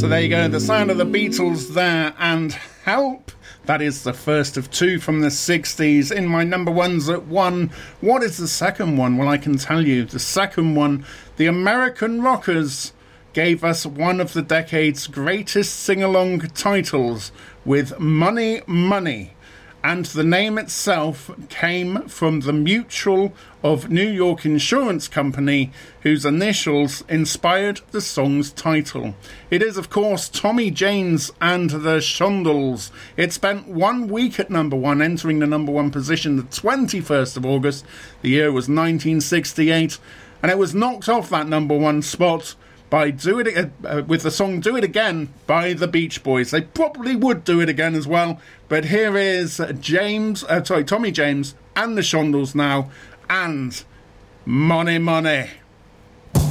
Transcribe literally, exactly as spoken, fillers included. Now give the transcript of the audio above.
So there you go, the sound of the Beatles there, and Help. That is the first of two from the sixties. In my number ones at one, what is the second one? Well, I can tell you. The second one, the American Rockers gave us one of the decade's greatest sing-along titles with Money, Money. And the name itself came from the Mutual of New York Insurance Company, whose initials inspired the song's title. It is, of course, Tommy James and the Shondells. It spent one week at number one, entering the number one position the twenty-first of August. The year was nineteen sixty-eight, and it was knocked off that number one spot by do it uh, with the song Do It Again by the Beach Boys. They probably would do it again as well, but here is James, uh, sorry, Tommy James and the Shondells now, and Money, Money.